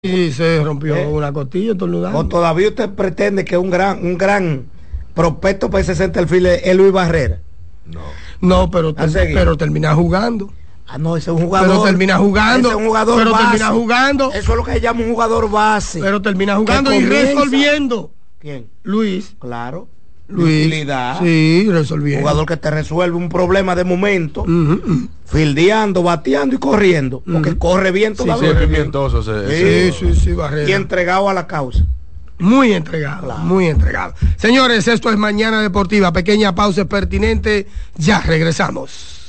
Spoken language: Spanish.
Sí, se rompió una costilla estornudando. ¿O todavía usted pretende que un gran prospecto para ese centerfield es Luis Barrera? No, pero termina jugando. No, ese es un jugador. Pero termina jugando. Ese es un jugador pero base. Termina jugando. Eso es lo que se llama un jugador base. Pero termina jugando y resolviendo. ¿Quién? Luis. Claro. Luis. Utilidad. Sí, resolviendo. Jugador que te resuelve un problema de momento. Fildeando, bateando y corriendo. Porque corre bien todavía. Sí, pimientoso. Sí, Barrera. Y entregado a la causa. Muy entregado, claro. Muy entregado. Señores, esto es Mañana Deportiva. Pequeña pausa pertinente. Ya regresamos.